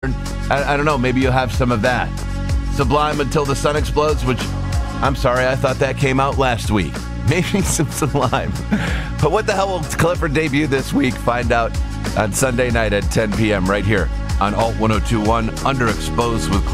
I don't know, maybe you'll have some of that. Sublime Until the Sun Explodes, which, I'm sorry, I thought that came out last week. Maybe some Sublime. But what the hell will Clifford debut this week? Find out on Sunday night at 10 p.m. right here on Alt 1021, Underexposed with